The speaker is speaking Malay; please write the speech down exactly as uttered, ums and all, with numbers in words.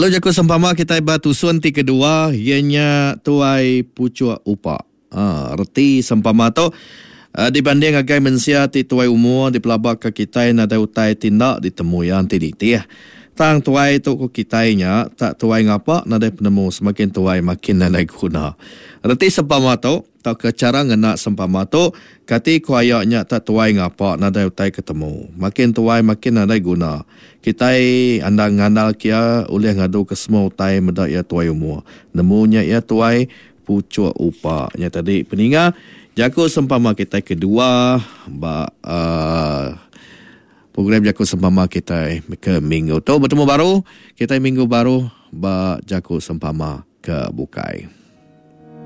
Lalu jaku sempama kita batusun ti kedua ianya tuai pucuk upa. Ha, reti sempama tu uh, dibanding agai mensia ti tuai umur di pelabak ke kita ada utai tindak ditemui anti diti ya. Tang tuai tu ku kitainya tak tuai ngapa nadai penemu semakin tuai makin nadai guna. Reti sempama tu tak ke cara ngena sempama tu kati kuayaknya tak tuai ngapa nadai utai ketemu. Makin tuai makin nadai guna. Kitai andang ngandal kia oleh ngadu ke semua utai medak ya tuai umur. Nemunya ya tuai pucuk upa. Nya tadi peninga jaku sempama kita kedua ba uh, program jaku sempama kita ke minggu tu bertemu baru kita minggu baru ba jaku sempama ke Bukai.